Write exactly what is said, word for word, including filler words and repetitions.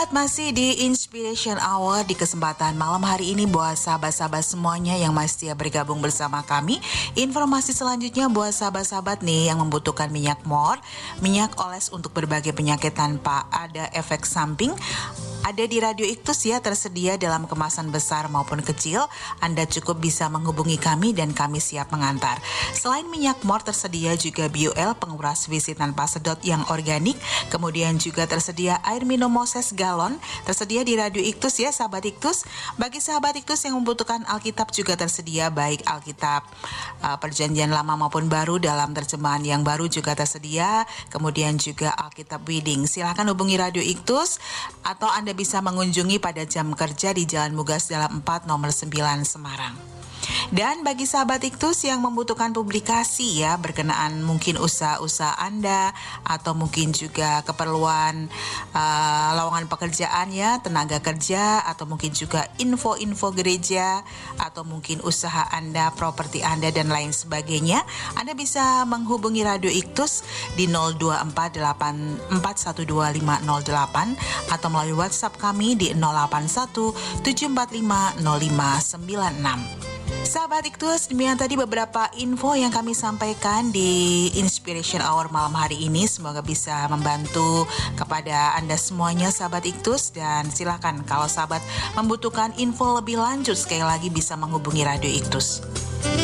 Masih di Inspiration Hour di kesempatan malam hari ini buat sahabat-sahabat semuanya yang masih bergabung bersama kami. Informasi selanjutnya buat sahabat-sahabat nih yang membutuhkan minyak mor, minyak oles untuk berbagai penyakit tanpa ada efek samping. Ada di Radio Iktus ya, tersedia dalam kemasan besar maupun kecil. Anda cukup bisa menghubungi kami dan kami siap mengantar. Selain minyak mor, tersedia juga B U L penguras visi tanpa sedot yang organik. Kemudian juga tersedia air minum Moses galon, tersedia di Radio Iktus ya sahabat Iktus. Bagi sahabat Iktus yang membutuhkan Alkitab juga tersedia, baik Alkitab uh, Perjanjian Lama maupun Baru dalam terjemahan yang baru juga tersedia. Kemudian juga Alkitab Reading. Silahkan hubungi Radio Iktus atau Anda bisa mengunjungi pada jam kerja di Jalan Mugas Dalam empat nomor sembilan Semarang. Dan bagi sahabat Iktus yang membutuhkan publikasi ya berkenaan mungkin usaha-usaha Anda atau mungkin juga keperluan uh, lowongan pekerjaan ya, tenaga kerja atau mungkin juga info-info gereja atau mungkin usaha Anda, properti Anda dan lain sebagainya, Anda bisa menghubungi Radio Iktus di nol dua empat delapan empat satu dua lima nol delapan atau melalui WhatsApp kami di nol delapan satu tujuh empat lima nol lima sembilan enam. Sahabat Iktus, demikian tadi beberapa info yang kami sampaikan di Inspiration Hour malam hari ini. Semoga bisa membantu kepada Anda semuanya sahabat Iktus. Dan silakan kalau sahabat membutuhkan info lebih lanjut, sekali lagi bisa menghubungi Radio Iktus.